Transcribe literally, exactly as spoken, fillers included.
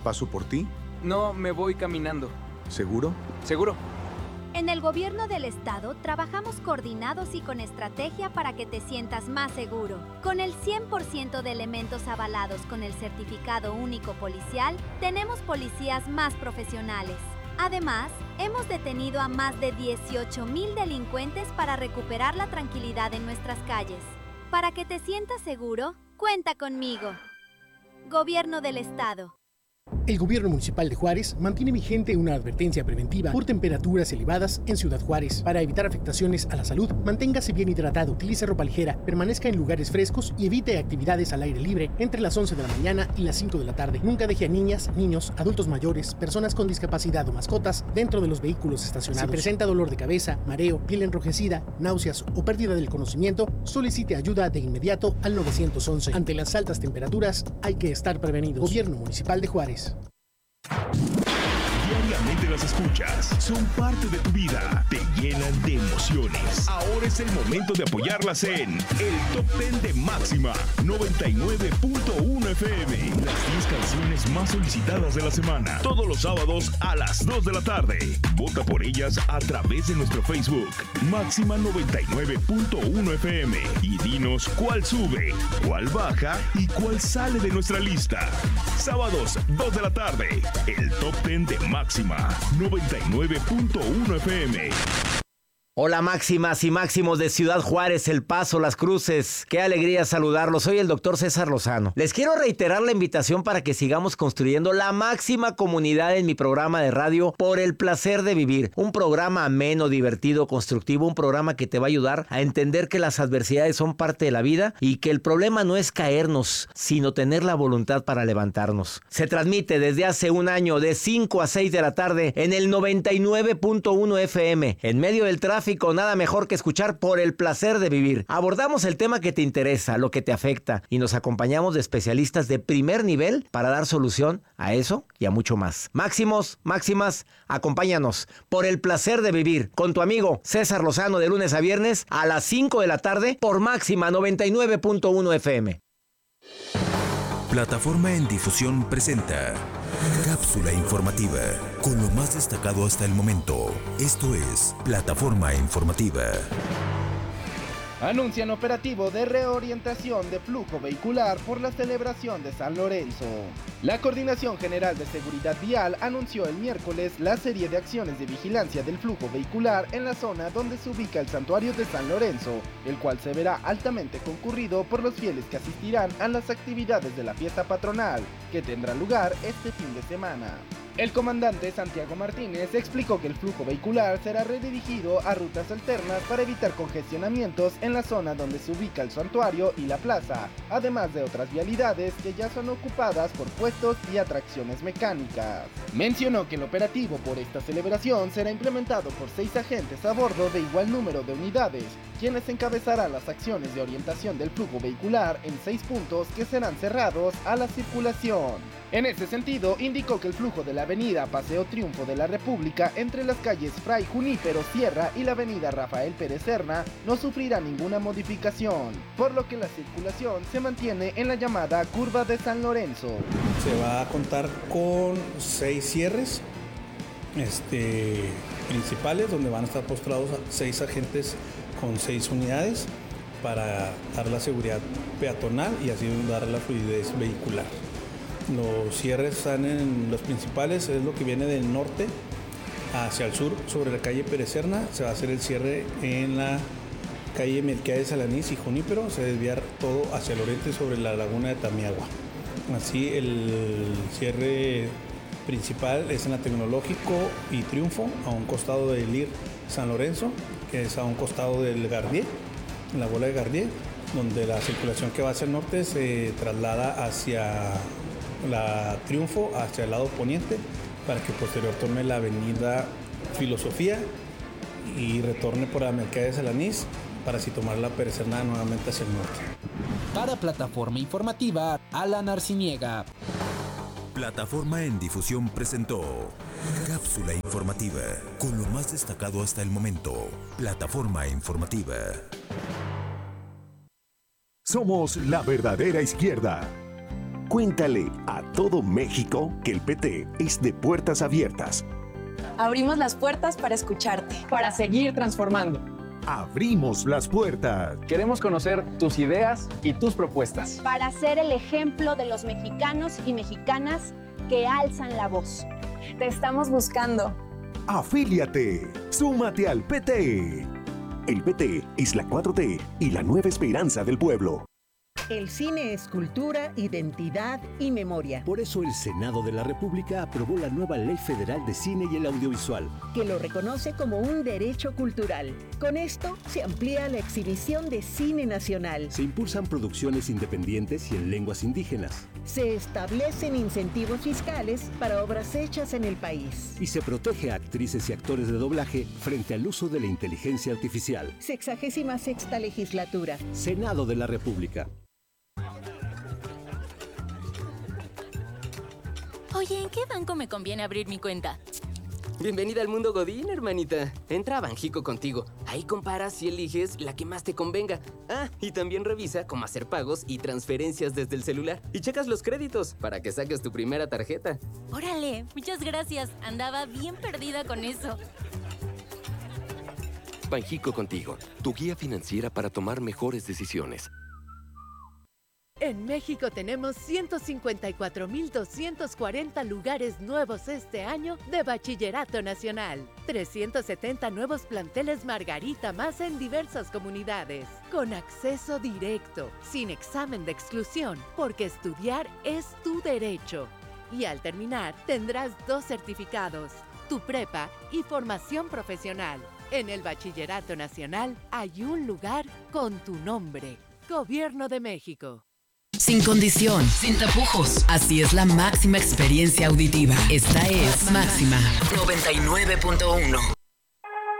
paso por ti? No, me voy caminando. ¿Seguro? ¿Seguro? En el gobierno del estado trabajamos coordinados y con estrategia para que te sientas más seguro. Con el cien por ciento de elementos avalados con el certificado único policial, tenemos policías más profesionales. Además, hemos detenido a más de dieciocho mil delincuentes para recuperar la tranquilidad en nuestras calles. Para que te sientas seguro, cuenta conmigo. Gobierno del Estado. El Gobierno Municipal de Juárez mantiene vigente una advertencia preventiva por temperaturas elevadas en Ciudad Juárez. Para evitar afectaciones a la salud, manténgase bien hidratado, utilice ropa ligera, permanezca en lugares frescos y evite actividades al aire libre entre las once de la mañana y las cinco de la tarde. Nunca deje a niñas, niños, adultos mayores, personas con discapacidad o mascotas dentro de los vehículos estacionados. Si presenta dolor de cabeza, mareo, piel enrojecida, náuseas o pérdida del conocimiento, solicite ayuda de inmediato al nueve once. Ante las altas temperaturas, hay que estar prevenidos. Gobierno Municipal de Juárez. Diariamente las escuchas, son parte de tu vida, te llenan de emociones. Ahora es el momento de apoyarlas en el Top diez de Máxima noventa y nueve punto uno F M. Las diez canciones más solicitadas de la semana, todos los sábados a las dos de la tarde. Vota por ellas a través de nuestro Facebook, Máxima noventa y nueve punto uno F M. Y dinos cuál sube, cuál baja y cuál sale de nuestra lista. Sábados, dos de la tarde, el Top diez de Máxima noventa y nueve punto uno F M. Hola máximas y máximos de Ciudad Juárez, El Paso, Las Cruces. Qué alegría saludarlos. Soy el doctor César Lozano. Les quiero reiterar la invitación para que sigamos construyendo la máxima comunidad en mi programa de radio Por el Placer de Vivir. Un programa ameno, divertido, constructivo. Un programa que te va a ayudar a entender que las adversidades son parte de la vida y que el problema no es caernos, sino tener la voluntad para levantarnos. Se transmite desde hace un año de cinco a seis de la tarde en el noventa y nueve punto uno F M. En medio del tráfico, nada mejor que escuchar Por el Placer de Vivir. Abordamos el tema que te interesa, lo que te afecta, y nos acompañamos de especialistas de primer nivel para dar solución a eso y a mucho más. Máximos, máximas, acompáñanos Por el Placer de Vivir con tu amigo César Lozano de lunes a viernes a las cinco de la tarde por Máxima noventa y nueve punto uno F M. Plataforma en Difusión presenta Cápsula informativa con lo más destacado hasta el momento. Esto es Plataforma informativa. Anuncian operativo de reorientación de flujo vehicular por la celebración de San Lorenzo. La Coordinación General de Seguridad Vial anunció el miércoles la serie de acciones de vigilancia del flujo vehicular en la zona donde se ubica el santuario de San Lorenzo, el cual se verá altamente concurrido por los fieles que asistirán a las actividades de la fiesta patronal, que tendrá lugar este fin de semana. El comandante Santiago Martínez explicó que el flujo vehicular será redirigido a rutas alternas para evitar congestionamientos en la zona donde se ubica el santuario y la plaza, además de otras vialidades que ya son ocupadas por puestos y atracciones mecánicas. Mencionó que el operativo por esta celebración será implementado por seis agentes a bordo de igual número de unidades, quienes encabezarán las acciones de orientación del flujo vehicular en seis puntos que serán cerrados a la circulación. En ese sentido, indicó que el flujo de la avenida Paseo Triunfo de la República entre las calles Fray Junípero Sierra y la avenida Rafael Pérez Serna no sufrirá ninguna modificación, por lo que la circulación se mantiene en la llamada Curva de San Lorenzo. Se va a contar con seis cierres este, principales, donde van a estar postrados seis agentes con seis unidades para dar la seguridad peatonal y así dar la fluidez vehicular. Los cierres están en los principales, es lo que viene del norte hacia el sur, sobre la calle Pérez Serna. Se va a hacer el cierre en la calle Melquiades Alanís y Junípero, se va a desviar todo hacia el oriente sobre la laguna de Tamiagua. Así el cierre principal es en la Tecnológico y Triunfo, a un costado del I R San Lorenzo, que es a un costado del Gardier, en la bola de Gardier, donde la circulación que va hacia el norte se traslada hacia la Triunfo, hacia el lado poniente, para que posterior tome la avenida Filosofía y retorne por la Melquiades Alanís para así tomar la Pérez Serna nuevamente hacia el norte. Para Plataforma Informativa, Alan Arciniega. Plataforma en Difusión presentó Cápsula informativa con lo más destacado hasta el momento. Plataforma informativa. Somos la verdadera izquierda. Cuéntale a todo México que el P T es de puertas abiertas. Abrimos las puertas para escucharte, para seguir transformando. Abrimos las puertas. Queremos conocer tus ideas y tus propuestas. Para ser el ejemplo de los mexicanos y mexicanas que alzan la voz. Te estamos buscando. Afíliate. Súmate al P T. El P T es la cuatro T y la nueva esperanza del pueblo. El cine es cultura, identidad y memoria. Por eso el Senado de la República aprobó la nueva Ley Federal de Cine y el Audiovisual, que lo reconoce como un derecho cultural. Con esto se amplía la exhibición de cine nacional. Se impulsan producciones independientes y en lenguas indígenas. Se establecen incentivos fiscales para obras hechas en el país. Y se protege a actrices y actores de doblaje frente al uso de la inteligencia artificial. Sexagésima sexta legislatura. Senado de la República. Oye, ¿en qué banco me conviene abrir mi cuenta? Bienvenida al mundo Godín, hermanita. Entra a Banjico contigo. Ahí comparas y eliges la que más te convenga. Ah, y también revisa cómo hacer pagos y transferencias desde el celular. Y checas los créditos para que saques tu primera tarjeta. Órale, muchas gracias. Andaba bien perdida con eso. Banjico contigo, tu guía financiera para tomar mejores decisiones. En México tenemos ciento cincuenta y cuatro mil doscientos cuarenta lugares nuevos este año de Bachillerato Nacional. trescientos setenta nuevos planteles Margarita más en diversas comunidades. Con acceso directo, sin examen de exclusión, porque estudiar es tu derecho. Y al terminar, tendrás dos certificados, tu prepa y formación profesional. En el Bachillerato Nacional hay un lugar con tu nombre. Gobierno de México. Sin condición, sin tapujos. Así es la máxima experiencia auditiva. Esta es Máxima noventa y nueve punto uno.